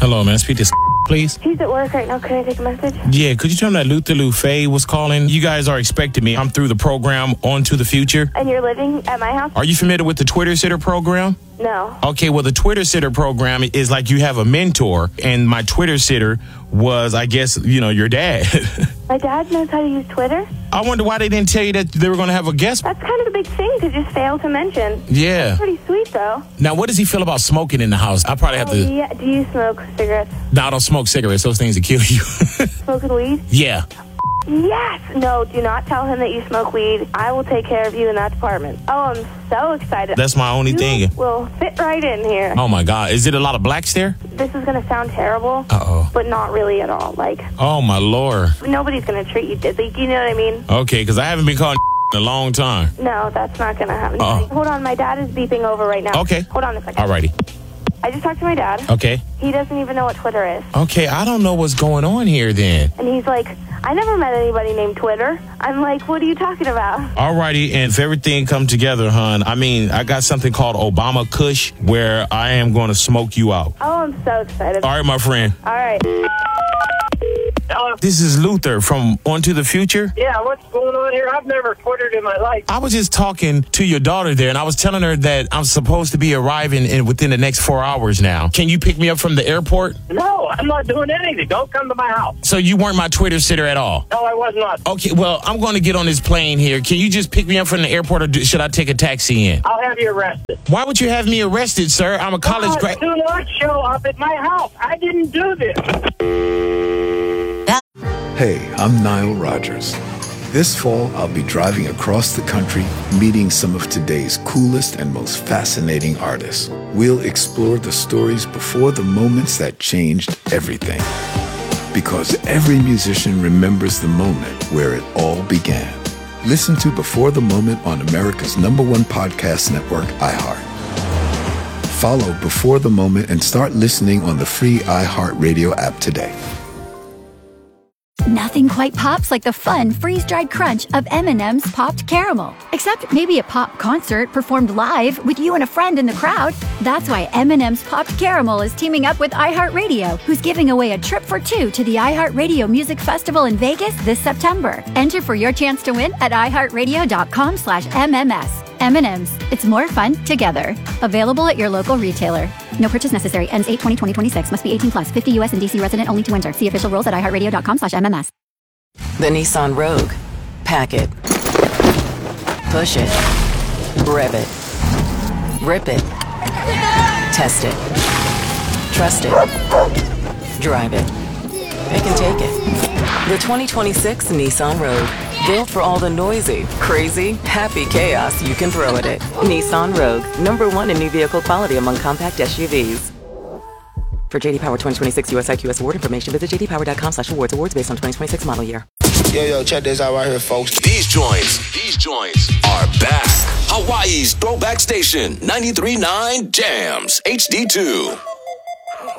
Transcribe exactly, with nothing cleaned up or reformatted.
Hello, man. Speak to this please. He's at work right now. Can I take a message? Yeah, could you tell him that Luther Lufay was calling? You guys are expecting me. I'm through the program On to the Future. And you're living at my house? Are you familiar with the Twitter Sitter program? No. Okay, well, the Twitter Sitter program is like you have a mentor, and my Twitter sitter was, I guess, you know, your dad. My dad knows how to use Twitter? I wonder why they didn't tell you that they were going to have a guest. That's kind of a big thing to just fail to mention. Yeah. That's pretty sweet, though. Now, what does he feel about smoking in the house? I probably have Oh, to... yeah. Do you smoke cigarettes? No, I don't smoke cigarettes. Those things will kill you. Smoking weed? Yeah. Yes! No, do not tell him that you smoke weed. I will take care of you in that department. Oh, I'm so excited. That's my only you thing. will fit right in here. Oh, my God. Is it a lot of blacks there? This is going to sound terrible, Uh-oh. but not really at all. Like, Oh, my Lord. nobody's going to treat you diddly. Do you know what I mean? Okay, because I haven't been called in a long time. No, that's not going to happen. Uh-oh. Hold on, my dad is beeping over right now. Okay. Hold on a second. Alrighty. I just talked to my dad. Okay. He doesn't even know what Twitter is. Okay, I don't know what's going on here then. And he's like, I never met anybody named Twitter. I'm like, what are you talking about? Alrighty, and if everything come together, hon, I mean, I got something called Obama Kush where I am going to smoke you out. Oh, I'm so excited. All right, my friend. All right. Hello? This is Luther from On to the Future. Yeah, what's going on here? I've never Twittered in my life. I was just talking to your daughter there, and I was telling her that I'm supposed to be arriving in within the next four hours now. Can you pick me up from the airport? No, I'm not doing anything. Don't come to my house. So you weren't my Twitter sitter at all? No, I was not. Okay, well, I'm going to get on this plane here. Can you just pick me up from the airport, or do, should I take a taxi in? I'll have you arrested. Why would you have me arrested, sir? I'm a college God, grad. do not show up at my house. I didn't do this. Hey, I'm Nile Rodgers. This fall, I'll be driving across the country, meeting some of today's coolest and most fascinating artists. We'll explore the stories before the moments that changed everything. Because every musician remembers the moment where it all began. Listen to Before the Moment on America's number one podcast network, iHeart. Follow Before the Moment and start listening on the free iHeartRadio app today. Nothing quite pops like the fun, freeze-dried crunch of M and M's Popped Caramel. Except maybe a pop concert performed live with you and a friend in the crowd. That's why M and M's Popped Caramel is teaming up with iHeartRadio, who's giving away a trip for two to the iHeartRadio Music Festival in Vegas this September. Enter for your chance to win at iHeartRadio.com slash MMS. M and M's. It's more fun together. Available at your local retailer. No purchase necessary. Ends eight twenty twenty twenty-six. Must be eighteen plus. fifty U S and D C resident only to enter. See official rules at iHeartRadio.com slash MMS. The Nissan Rogue. Pack it. Push it. Rev it. Rip it. Test it. Trust it. Drive it. It can take it. The twenty twenty-six Nissan Rogue. Built for all the noisy, crazy, happy chaos you can throw at it. Nissan Rogue. Number one in new vehicle quality among compact S U Vs. For J D Power twenty twenty-six U S I Q S award information, visit j d power dot com slash awards. Awards based on twenty twenty-six model year. Yo, yo, check this out right here, folks. These joints, these joints are back. Hawaii's Throwback Station, ninety-three point nine Jams, H D two.